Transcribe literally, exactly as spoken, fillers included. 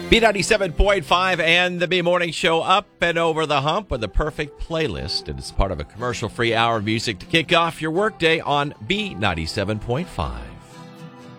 B ninety-seven point five and the B Morning Show up and over the hump with the perfect playlist. And it's part of a commercial-free hour of music to kick off your workday on B ninety-seven point five.